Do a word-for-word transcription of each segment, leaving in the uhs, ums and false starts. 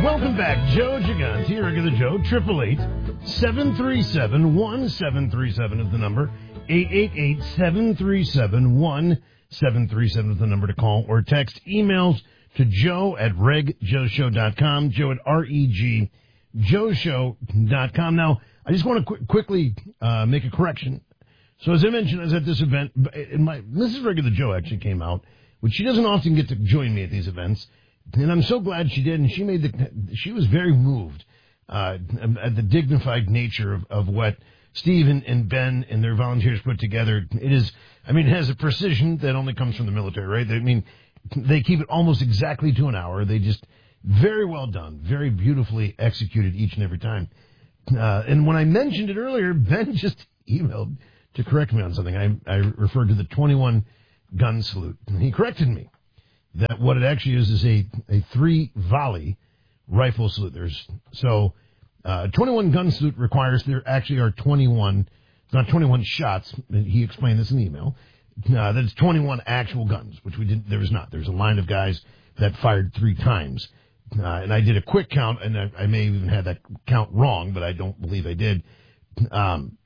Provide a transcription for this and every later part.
Welcome back. Joe Gigante, regular Joe, triple eight, seven three seven, one seven three seven is the number. eight eight eight, seven three seven, one seven three seven is the number to call or text. Emails to joe at reg joe show dot com, joe at R E G joe show dot com. Now, I just want to qu- quickly uh, make a correction. So as I mentioned, I was at this event, and my Missus Regular Joe actually came out, which she doesn't often get to join me at these events, and I'm so glad she did, and she made the, she was very moved uh, at the dignified nature of, of what Steve and, and Ben and their volunteers put together. It is, I mean, it has a precision that only comes from the military, right? I mean, they keep it almost exactly to an hour. They just, very well done, very beautifully executed each and every time. Uh, and when I mentioned it earlier, Ben just emailed to correct me on something. I, I referred to the twenty-one gun salute. And he corrected me that what it actually is is a, a three volley rifle salute. There's so uh, twenty-one gun salute requires there actually are twenty-one, it's not twenty-one shots. He explained this in the email. Uh, that it's twenty-one actual guns, which we didn't. There was not. There's a line of guys that fired three times, uh, and I did a quick count, and I, I may have even had that count wrong, but I don't believe I did. Um,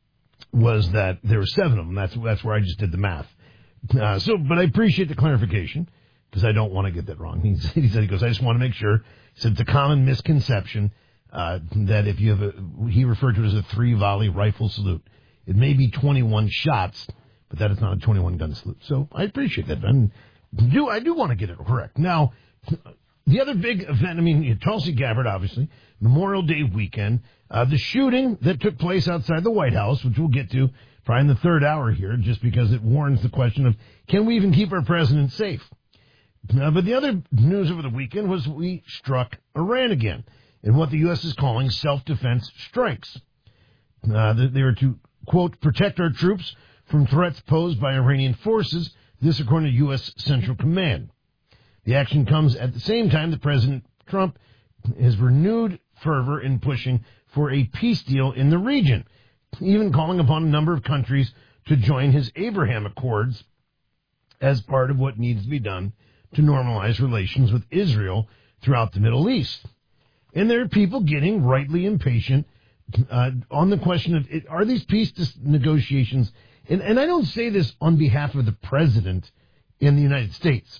was that there were seven of them. That's that's where I just did the math. Uh, so, but I appreciate the clarification because I don't want to get that wrong. He, he said, he goes, I just want to make sure. He said it's a common misconception uh, that if you have a, he referred to it as a three volley rifle salute. It may be twenty-one shots, but that is not a twenty-one gun salute. So I appreciate that, Ben. Do I do want to get it correct now? The other big event, I mean, Tulsi Gabbard, obviously, Memorial Day weekend, uh, the shooting that took place outside the White House, which we'll get to probably in the third hour here, just because it warrants the question of, can we even keep our president safe? Uh, but the other news over the weekend was we struck Iran again in what the U S is calling self-defense strikes. Uh, they were to, quote, protect our troops from threats posed by Iranian forces, this according to U S Central Command. The action comes at the same time that President Trump has renewed fervor in pushing for a peace deal in the region, even calling upon a number of countries to join his Abraham Accords as part of what needs to be done to normalize relations with Israel throughout the Middle East. And there are people getting rightly impatient uh, on the question of, are these peace negotiations, and, and I don't say this on behalf of the president in the United States.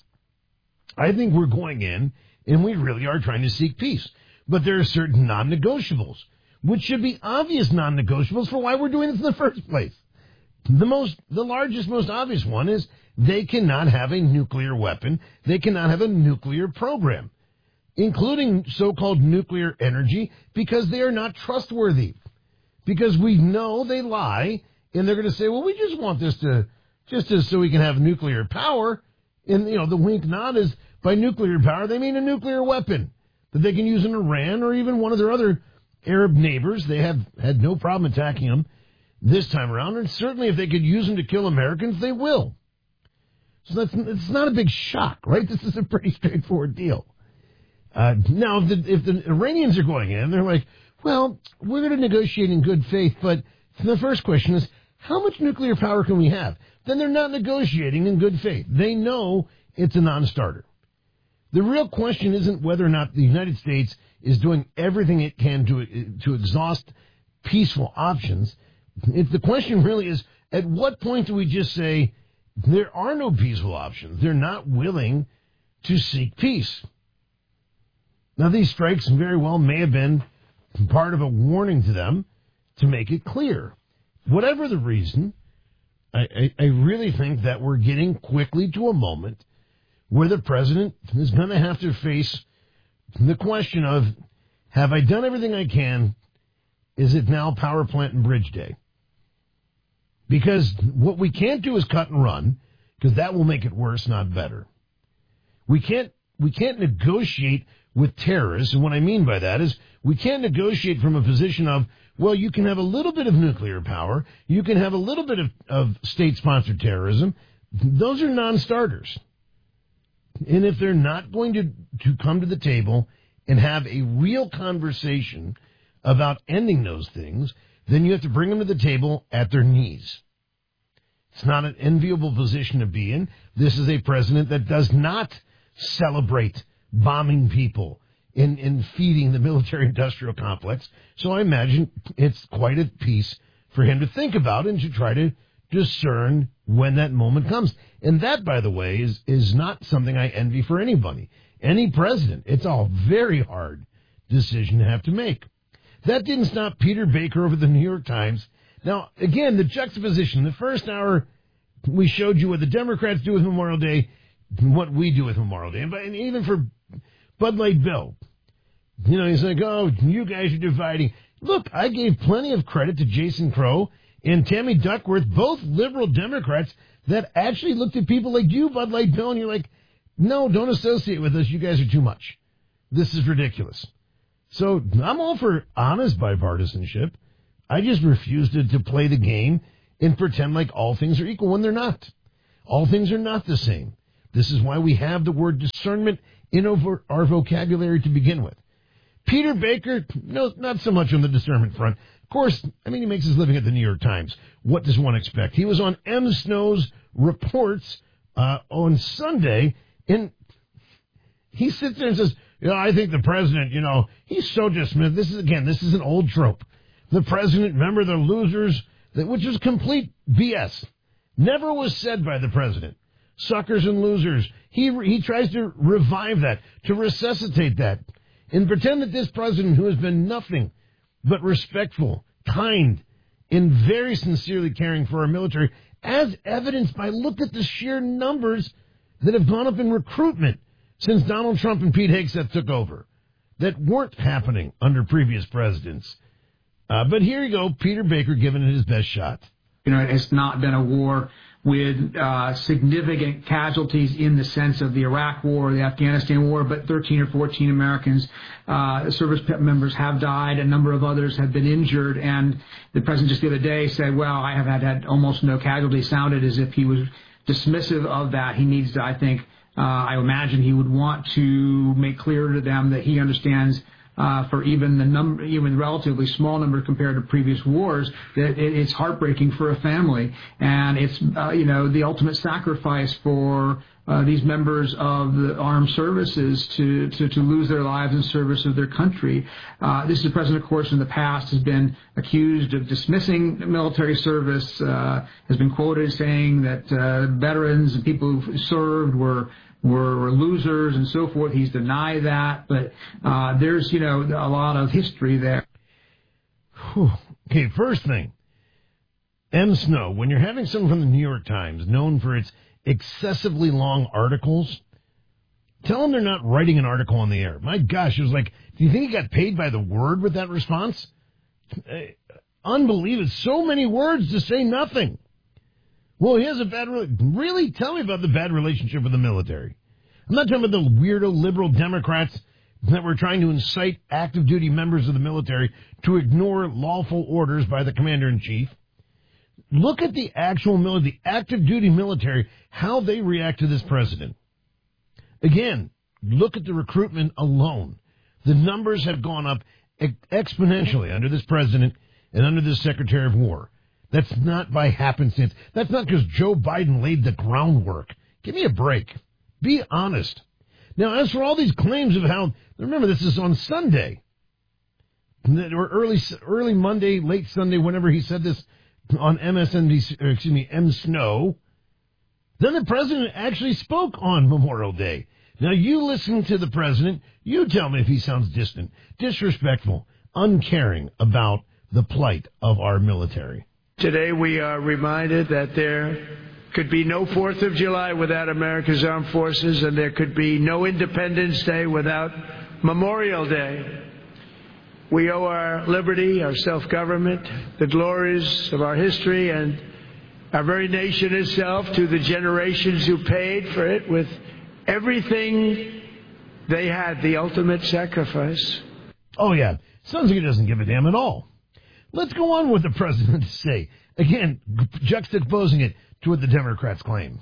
I think we're going in, and we really are trying to seek peace. But there are certain non-negotiables, which should be obvious non-negotiables for why we're doing this in the first place. The most, the largest, most obvious one is they cannot have a nuclear weapon. They cannot have a nuclear program, including so-called nuclear energy, because they are not trustworthy. Because we know they lie, and they're going to say, well, we just want this to, just to, so we can have nuclear power. And, you know, the wink nod is, by nuclear power, they mean a nuclear weapon that they can use in Iran or even one of their other Arab neighbors. They have had no problem attacking them this time around. And certainly if they could use them to kill Americans, they will. So that's, it's not a big shock, right? This is a pretty straightforward deal. Uh, now, if the, if the Iranians are going in, they're like, well, we're going to negotiate in good faith. But the first question is, how much nuclear power can we have? Then they're not negotiating in good faith. They know it's a non-starter. The real question isn't whether or not the United States is doing everything it can to, to exhaust peaceful options. It's, the question really is, at what point do we just say there are no peaceful options? They're not willing to seek peace. Now, these strikes very well may have been part of a warning to them to make it clear. Whatever the reason, I, I, I really think that we're getting quickly to a moment where the president is going to have to face the question of, have I done everything I can? Is it now power plant and bridge day? Because what we can't do is cut and run, because that will make it worse, not better. We can't, we can't negotiate with terrorists, and what I mean by that is we can't negotiate from a position of, well, you can have a little bit of nuclear power, you can have a little bit of, of state-sponsored terrorism. Those are non-starters. And if they're not going to, to come to the table and have a real conversation about ending those things, then you have to bring them to the table at their knees. It's not an enviable position to be in. This is a president that does not celebrate bombing people in, in feeding the military-industrial complex. So I imagine it's quite a piece for him to think about and to try to discern when that moment comes. And that, by the way, is, is not something I envy for anybody, any president. It's a very hard decision to have to make. That didn't stop Peter Baker over the New York Times. Now, again, the juxtaposition, the first hour, we showed you what the Democrats do with Memorial Day, what we do with Memorial Day. And, and even for Bud Light Bill, you know, he's like, oh, you guys are dividing. Look, I gave plenty of credit to Jason Crow and Tammy Duckworth, both liberal Democrats that actually looked at people like you, Bud Light Bill, and you're like, no, don't associate with us. You guys are too much. This is ridiculous. So I'm all for honest bipartisanship. I just refuse to, to play the game and pretend like all things are equal when they're not. All things are not the same. This is why we have the word discernment in over our vocabulary to begin with. Peter Baker, no, not so much on the discernment front. Of course, I mean, he makes his living at the New York Times. What does one expect? He was on M. Snow's Reports uh, on Sunday, and he sits there and says, you know, I think the president, you know, he's so dismissive. This is, again, this is an old trope. The president, remember the losers, which was complete B S. Never was said by the president. Suckers and losers. He he tries to revive that, to resuscitate that, and pretend that this president, who has been nothing but respectful, kind, and very sincerely caring for our military, as evidenced by look at the sheer numbers that have gone up in recruitment since Donald Trump and Pete Hegseth took over, that weren't happening under previous presidents. Uh, but here you go, Peter Baker giving it his best shot. You know, it's not been a war with uh, significant casualties in the sense of the Iraq War, the Afghanistan War, but thirteen or fourteen Americans, uh, service members have died. A number of others have been injured. And the president just the other day said, well, I have had, had almost no casualties, sounded as if he was dismissive of that. He needs to, I think, uh, I imagine he would want to make clear to them that he understands Uh, for even the number, even relatively small number compared to previous wars, that it, it's heartbreaking for a family, and it's uh, you know the ultimate sacrifice for uh, these members of the armed services to, to to lose their lives in service of their country. Uh, this is the president, of course, in the past has been accused of dismissing military service, uh, has been quoted saying that uh, veterans and people who served were. were losers and so forth. He's denied that, but uh, there's, you know, a lot of history there. Whew. Okay, first thing, M. Snow, when you're having someone from the New York Times known for its excessively long articles, tell them they're not writing an article on the air. My gosh, it was like, do you think he got paid by the word with that response? Uh, unbelievable. So many words to say nothing. Well, he has a bad, re- really? Tell me about the bad relationship with the military. I'm not talking about the weirdo liberal Democrats that were trying to incite active duty members of the military to ignore lawful orders by the commander-in-chief. Look at the actual military, the active duty military, how they react to this president. Again, look at the recruitment alone. The numbers have gone up ex- exponentially under this president and under this Secretary of War. That's not by happenstance. That's not because Joe Biden laid the groundwork. Give me a break. Be honest. Now, as for all these claims of how, remember, this is on Sunday, or early early Monday, late Sunday, whenever he said this on M S N B C, or excuse me, M. Snow, then the president actually spoke on Memorial Day. Now, you listen to the president, you tell me if he sounds distant, disrespectful, uncaring about the plight of our military. Today we are reminded that there could be no fourth of July without America's armed forces, and there could be no Independence Day without Memorial Day. We owe our liberty, our self-government, the glories of our history, and our very nation itself to the generations who paid for it with everything they had, the ultimate sacrifice. Oh, yeah. Sounds like he doesn't give a damn at all. Let's go on with the president to say. Again, juxtaposing it to what the Democrats claim.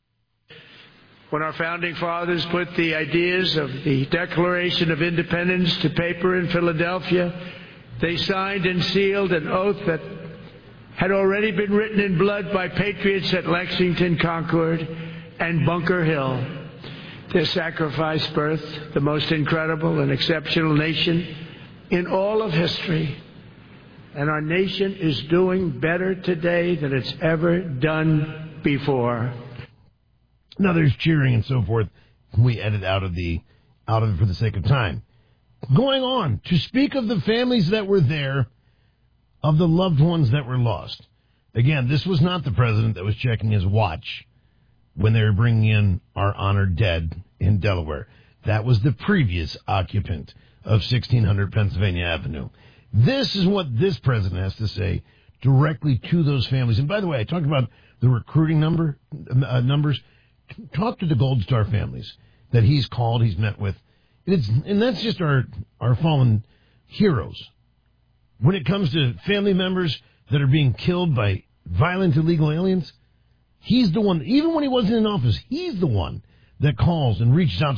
When our founding fathers put the ideas of the Declaration of Independence to paper in Philadelphia, they signed and sealed an oath that had already been written in blood by patriots at Lexington, Concord, and Bunker Hill. their sacrifice birthed the most incredible and exceptional nation in all of history. And our nation is doing better today than it's ever done before. Now there's cheering and so forth. We edit out of the out of it for the sake of time. Going on to speak of the families that were there, of the loved ones that were lost. Again, this was not the president that was checking his watch when they were bringing in our honored dead in Delaware. That was the previous occupant of sixteen hundred Pennsylvania Avenue. This is what this president has to say directly to those families. And by the way, I talked about the recruiting number uh, numbers. Talk to the Gold Star families that he's called, he's met with. It's, and that's just our, our fallen heroes. When it comes to family members that are being killed by violent illegal aliens, he's the one, even when he wasn't in office, he's the one that calls and reaches out to